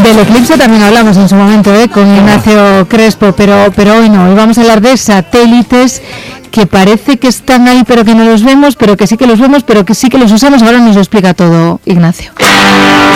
Del eclipse también hablamos en su momento, con Ignacio Crespo, pero hoy no. Hoy vamos a hablar de satélites que parece que están ahí pero que no los vemos, pero que sí que los vemos, pero que sí que los usamos. Ahora nos lo explica todo Ignacio.